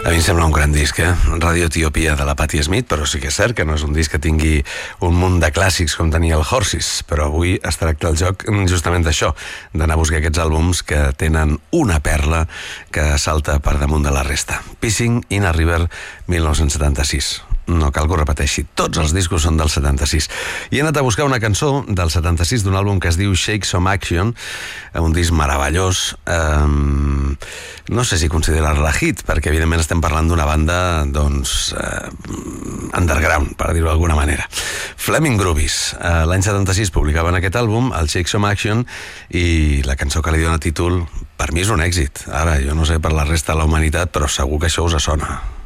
A mi em sembla un gran disc, Radio Etiòpia de la Patti Smith, però sí que és cert que no és un disc que tingui un munt de clàssics com tenia el Horses, però avui es tracta el joc justament d'això, d'anar a buscar aquests àlbums que tenen una perla que salta per damunt de la resta. Pissing in a River, 1976. No cal que ho repeteixi, tots els discos són del 76. I he anat a buscar una cançó del 76 d'un àlbum que es diu Shake Some Action, un disc meravellós. No sé si considerar-la hit, perquè evidentment estem parlant d'una banda, doncs, underground, per dir-ho d'alguna manera. Flaming Groovies, l'any 76 publicaven aquest àlbum, el Shake Some Action, i la cançó que li dona títol, per mi és un èxit. Ara, jo no sé per la resta de la humanitat, però segur que això us sona.